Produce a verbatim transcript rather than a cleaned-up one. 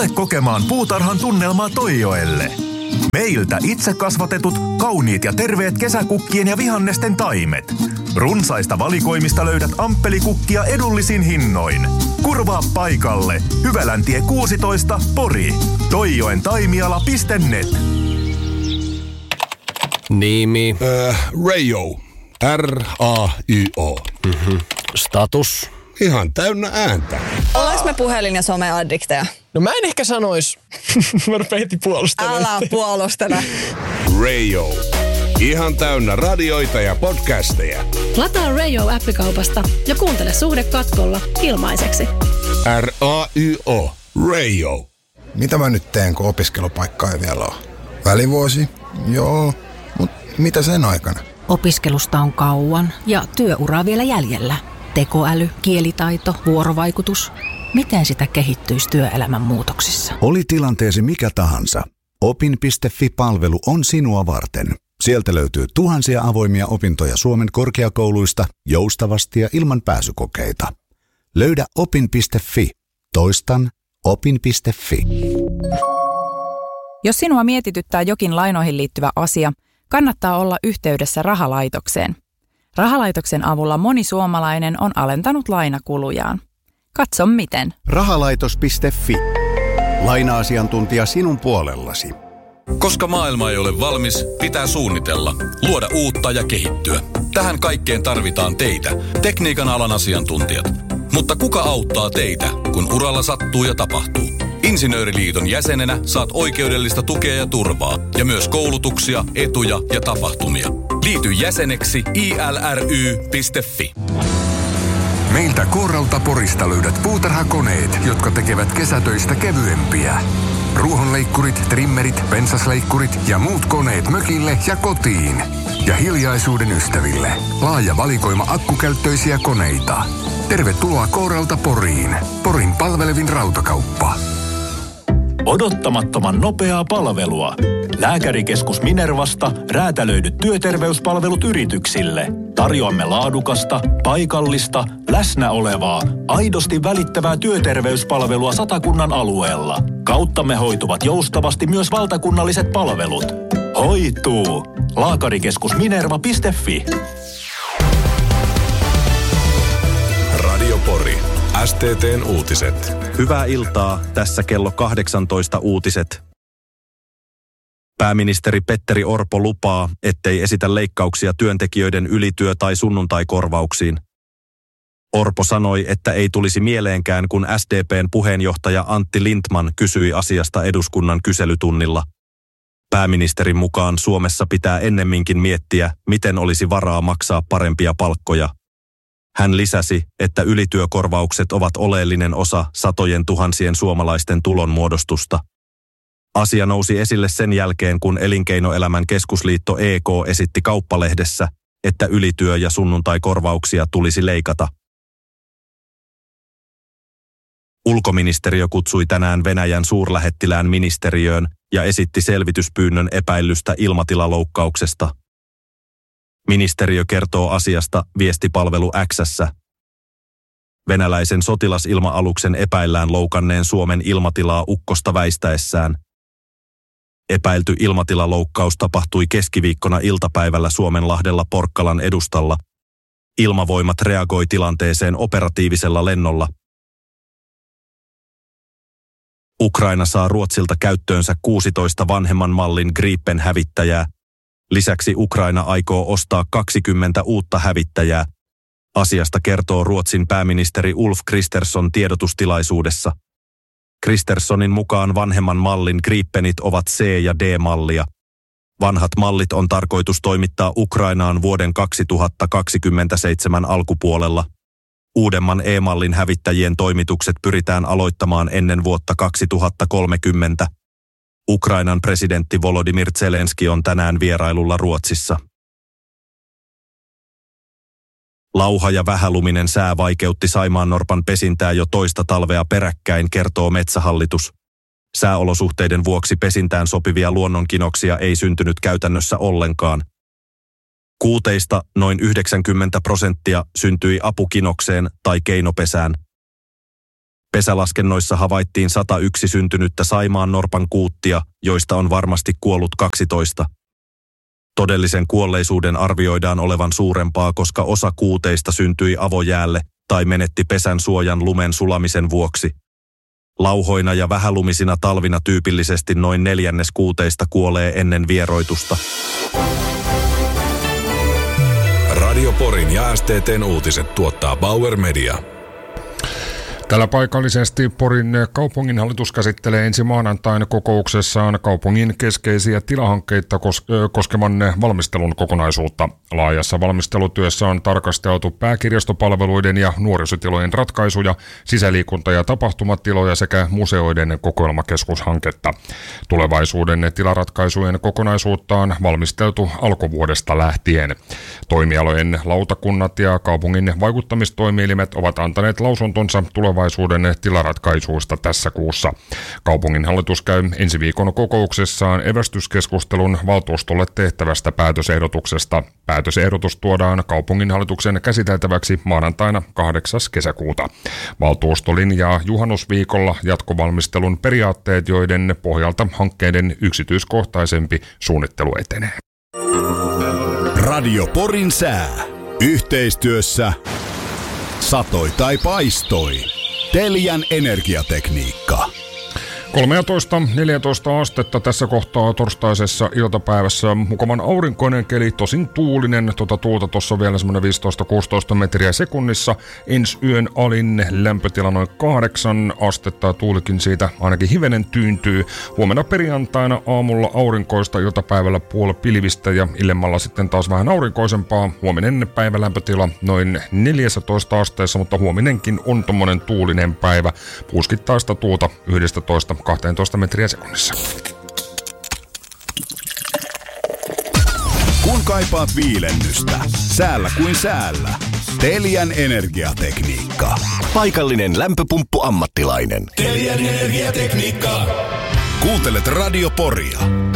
Tule kokemaan puutarhan tunnelmaa Toijoelle. Meiltä itse kasvatetut, kauniit ja terveet kesäkukkien ja vihannesten taimet. Runsaista valikoimista löydät amppelikukkia edullisin hinnoin. Kurvaa paikalle. Hyväläntie kuusitoista, Pori. toijoen taimiala piste net. Nimi. Äh, Rayo. R A Y O. Mm-hmm. Status. Ihan täynnä ääntä. Ollaanko me puhelin- ja some-addikteja? No mä en ehkä sanois. Mä rupean heti puolustelemaan. Älä puolustele. Rayo. Ihan täynnä radioita ja podcasteja. Lataa Rayo-appikaupasta ja kuuntele Suhde katkolla ilmaiseksi. R A Y O. Rayo. Mitä mä nyt teen, kun opiskelupaikka ei vielä ole? Välivuosi? Joo. Mut mitä sen aikana? Opiskelusta on kauan ja työuraa vielä jäljellä. Tekoäly, kielitaito, vuorovaikutus. Miten sitä kehittyisi työelämän muutoksissa? Oli tilanteesi mikä tahansa. Opin piste fi-palvelu on sinua varten. Sieltä löytyy tuhansia avoimia opintoja Suomen korkeakouluista joustavasti ja ilman pääsykokeita. Löydä opin piste fi. Toistan opin piste fi. Jos sinua mietityttää jokin lainoihin liittyvä asia, kannattaa olla yhteydessä Rahalaitokseen. Rahalaitoksen avulla moni suomalainen on alentanut lainakulujaan. Katso miten. Rahalaitos piste fi. Laina-asiantuntija sinun puolellasi. Koska maailma ei ole valmis, pitää suunnitella, luoda uutta ja kehittyä. Tähän kaikkeen tarvitaan teitä, tekniikan alan asiantuntijat. Mutta kuka auttaa teitä, kun uralla sattuu ja tapahtuu? Insinööriliiton jäsenenä saat oikeudellista tukea ja turvaa ja myös koulutuksia, etuja ja tapahtumia. Liity jäseneksi i l r y piste f i. Meiltä Kooralta Porista löydät puutarhakoneet, jotka tekevät kesätöistä kevyempiä. Ruohonleikkurit, trimmerit, pensasleikkurit ja muut koneet mökille ja kotiin. Ja hiljaisuuden ystäville. Laaja valikoima akkukäyttöisiä koneita. Tervetuloa Kooralta Poriin. Porin palvelevin rautakauppa. Odottamattoman nopeaa palvelua. Lääkärikeskus Minervasta räätälöidyt työterveyspalvelut yrityksille. Tarjoamme laadukasta, paikallista, läsnä olevaa, aidosti välittävää työterveyspalvelua Satakunnan alueella. Kauttamme hoituvat joustavasti myös valtakunnalliset palvelut. Hoituu! Lääkärikeskus-minerva piste f i. Radio Pori. S T T:n uutiset. Hyvää iltaa, tässä kello kahdeksantoista uutiset. Pääministeri Petteri Orpo lupaa, ettei esitä leikkauksia työntekijöiden ylityö- tai sunnuntaikorvauksiin. Orpo sanoi, että ei tulisi mieleenkään, kun S D P:n puheenjohtaja Antti Lindtman kysyi asiasta eduskunnan kyselytunnilla. Pääministerin mukaan Suomessa pitää ennemminkin miettiä, miten olisi varaa maksaa parempia palkkoja. Hän lisäsi, että ylityökorvaukset ovat oleellinen osa satojen tuhansien suomalaisten tulonmuodostusta. Asia nousi esille sen jälkeen, kun Elinkeinoelämän keskusliitto E K esitti Kauppalehdessä, että ylityö- ja sunnuntaikorvauksia tulisi leikata. Ulkoministeriö kutsui tänään Venäjän suurlähettilään ministeriöön ja esitti selvityspyynnön epäillystä ilmatilaloukkauksesta. Ministeriö kertoo asiasta viestipalvelu X:ssä. Venäläisen sotilasilma-aluksen epäillään loukanneen Suomen ilmatilaa ukkosta väistäessään. Epäilty ilmatilaloukkaus tapahtui keskiviikkona iltapäivällä Suomenlahdella Porkkalan edustalla. Ilmavoimat reagoi tilanteeseen operatiivisella lennolla. Ukraina saa Ruotsilta käyttöönsä kuusitoista vanhemman mallin Gripen-hävittäjää. Lisäksi Ukraina aikoo ostaa kaksikymmentä uutta hävittäjää. Asiasta kertoo Ruotsin pääministeri Ulf Kristersson tiedotustilaisuudessa. Kristerssonin mukaan vanhemman mallin Gripenit ovat C- ja D-mallia. Vanhat mallit on tarkoitus toimittaa Ukrainaan vuoden kaksituhattakaksikymmentäseitsemän alkupuolella. Uudemman E-mallin hävittäjien toimitukset pyritään aloittamaan ennen vuotta kaksituhattakolmekymmentä. Ukrainan presidentti Volodymyr Zelenski on tänään vierailulla Ruotsissa. Lauha ja vähäluminen sää vaikeutti saimaannorpan pesintää jo toista talvea peräkkäin, kertoo Metsähallitus. Sääolosuhteiden vuoksi pesintään sopivia luonnonkinoksia ei syntynyt käytännössä ollenkaan. Kuuteista noin yhdeksänkymmentä prosenttia syntyi apukinokseen tai keinopesään. Pesälaskennoissa havaittiin sata yksi syntynyttä Saimaan norpan kuuttia, joista on varmasti kuollut kaksitoista. Todellisen kuolleisuuden arvioidaan olevan suurempaa, koska osa kuuteista syntyi avojäälle tai menetti pesän suojan lumen sulamisen vuoksi. Lauhoina ja vähälumisina talvina tyypillisesti noin neljännes kuuteista kuolee ennen vieroitusta. Radio Porin ja S T T:n uutiset tuottaa Bauer Media. Tällä paikallisesti Porin kaupunginhallitus käsittelee ensi maanantaina kokouksessaan kaupungin keskeisiä tilahankkeita koskevan valmistelun kokonaisuutta. Laajassa valmistelutyössä on tarkasteltu pääkirjastopalveluiden ja nuorisotilojen ratkaisuja, sisäliikunta- ja tapahtumatiloja sekä museoiden kokoelmakeskushanketta. Tulevaisuuden tilaratkaisujen kokonaisuutta on valmisteltu alkuvuodesta lähtien. Toimialojen lautakunnat ja kaupungin vaikuttamistoimielimet ovat antaneet lausuntonsa tulevaisuuden tilaratkaisuista tässä kuussa. Kaupunginhallitus käy ensi viikon kokouksessaan evästyskeskustelun valtuustolle tehtävästä päätösehdotuksesta. Päätösehdotus tuodaan kaupunginhallituksen käsiteltäväksi maanantaina kahdeksas kesäkuuta. Valtuusto linjaa juhannusviikolla jatkovalmistelun periaatteet, joiden pohjalta hankkeiden yksityiskohtaisempi suunnittelu etenee. Radio Porin sää. Yhteistyössä satoi tai paistoi. Telian energiatekniikka. kolmetoista neljätoista astetta tässä kohtaa torstaisessa iltapäivässä. Mukavan aurinkoinen keli, tosin tuulinen. Tuota tuulta tuossa vielä semmoinen viisitoista kuusitoista metriä sekunnissa. Ensi yön alin lämpötila noin kahdeksan astetta. Tuulikin siitä ainakin hivenen tyyntyy. Huomenna perjantaina aamulla aurinkoista, iltapäivällä puoli pilvistä ja illemmalla sitten taas vähän aurinkoisempaa. Huominen päivälämpötila noin neljätoista asteessa, mutta huominenkin on tommonen tuulinen päivä. Puuskittaista tuulta yksitoista kaksitoista metriä sekunnissa. Kun kaipaat viilennystä, säällä kuin säällä. Telian energiatekniikka. Paikallinen lämpöpumppu ammattilainen. Telian energiatekniikka. Kuuntelet Radio Poria.